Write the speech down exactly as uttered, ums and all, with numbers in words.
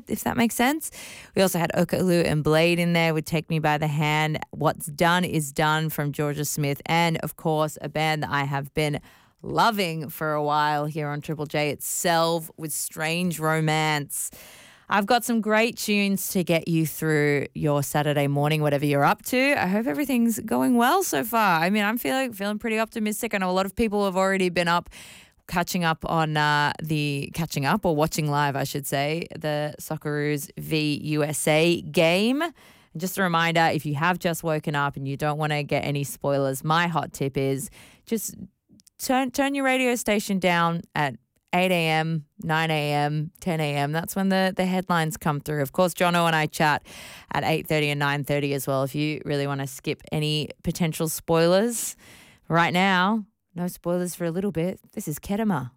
if that makes sense. We also had Okalu and Blade in there with Take Me By the Hand. What's Done Is Done from Georgia Smith. And, of course, a band that I have been loving for a while here on Triple J. It's Selve with Strange Romance. I've got some great tunes to get you through your Saturday morning, whatever you're up to. I hope everything's going well so far. I mean, I'm feeling feeling pretty optimistic. I know a lot of people have already been up, catching up on uh, the catching up or watching live, I should say, the Socceroos v U S A game. And just a reminder, if you have just woken up and you don't want to get any spoilers, my hot tip is just turn turn your radio station down at eight a.m., nine a.m., ten a.m. That's when the, the headlines come through. Of course, Jono and I chat at eight thirty and nine thirty as well if you really want to skip any potential spoilers. Right now, no spoilers for a little bit. This is Kedema.